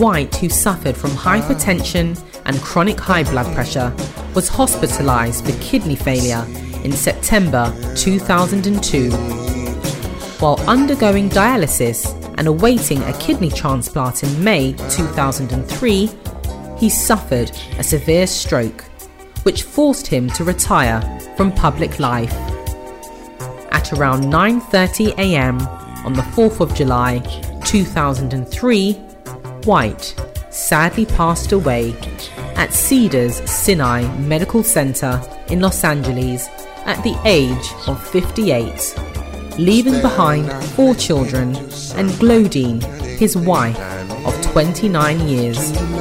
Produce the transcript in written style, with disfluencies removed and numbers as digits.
White, who suffered from hypertension and chronic high blood pressure, was hospitalized for kidney failure in September 2002. While undergoing dialysis and awaiting a kidney transplant in May 2003, he suffered a severe stroke, which forced him to retire from public life. At around 9:30 a.m. on the 4th of July 2003, White sadly passed away at Cedars-Sinai Medical Center in Los Angeles at the age of 58, leaving behind 4 children and Glodine, his wife of 29 years.